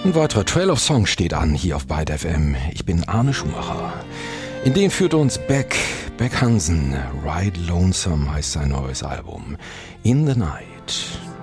Ein weiterer Trail of Songs steht an hier auf Byte FM. Ich bin Arne Schumacher. In den führt uns Beck Hansen. Ride Lonesome heißt sein neues Album. In the Night.